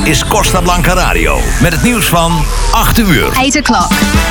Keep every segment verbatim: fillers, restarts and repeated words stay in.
is Costa Blanca Radio. Met het nieuws van acht uur. eight o'clock.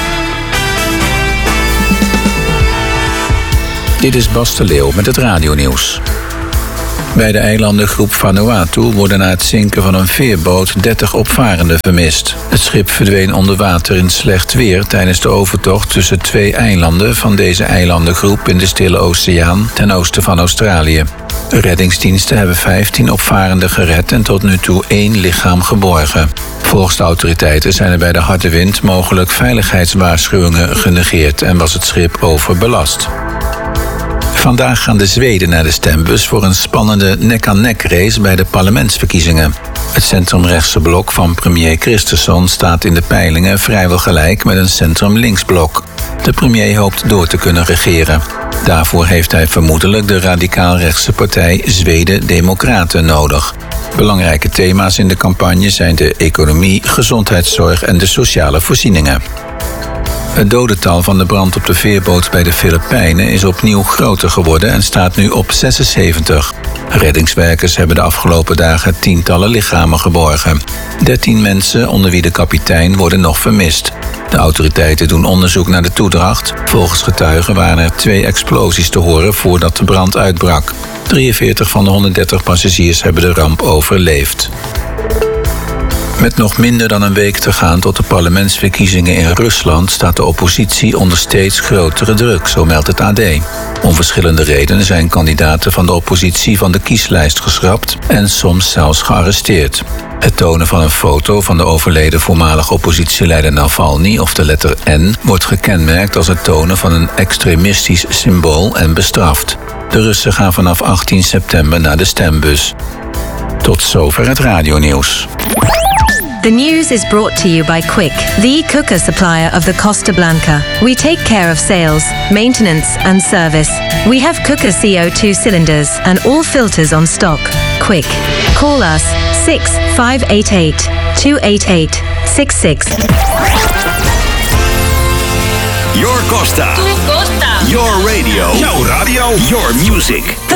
Dit is Bas de Leeuw met het radionieuws. Bij de eilandengroep Vanuatu worden na het zinken van een veerboot dertig opvarenden vermist. Het schip verdween onder water in slecht weer tijdens de overtocht tussen twee eilanden van deze eilandengroep in de Stille Oceaan ten oosten van Australië. Reddingsdiensten hebben vijftien opvarenden gered en tot nu toe één lichaam geborgen. Volgens de autoriteiten zijn er bij de harde wind mogelijk veiligheidswaarschuwingen genegeerd en was het schip overbelast. Vandaag gaan de Zweden naar de stembus voor een spannende nek-aan-nek race bij de parlementsverkiezingen. Het centrumrechtse blok van premier Kristersson staat in de peilingen vrijwel gelijk met een centrum-linksblok. De premier hoopt door te kunnen regeren. Daarvoor heeft hij vermoedelijk de radicaal-rechtse partij Zweden Democraten nodig. Belangrijke thema's in de campagne zijn de economie, gezondheidszorg en de sociale voorzieningen. Het dodental van de brand op de veerboot bij de Filipijnen is opnieuw groter geworden en staat nu op zesenzeventig. Reddingswerkers hebben de afgelopen dagen tientallen lichamen geborgen. dertien mensen, onder wie de kapitein, worden nog vermist. De autoriteiten doen onderzoek naar de toedracht. Volgens getuigen waren er twee explosies te horen voordat de brand uitbrak. drieënveertig van de honderddertig passagiers hebben de ramp overleefd. Met nog minder dan een week te gaan tot de parlementsverkiezingen in Rusland staat de oppositie onder steeds grotere druk, zo meldt het A D. Om verschillende redenen zijn kandidaten van de oppositie van de kieslijst geschrapt en soms zelfs gearresteerd. Het tonen van een foto van de overleden voormalig oppositieleider Navalny of de letter N wordt gekenmerkt als het tonen van een extremistisch symbool en bestraft. De Russen gaan vanaf achttien september naar de stembus. Tot zover het radionieuws. The news is brought to you by Quick, the cooker supplier of the Costa Blanca. We take care of sales, maintenance and service. We have cooker C O two cylinders and all filters on stock. Quick. Call us six five eight eight, two eight eight, six six. Your Costa. Tu Costa. Your radio. Jouw radio. Your music.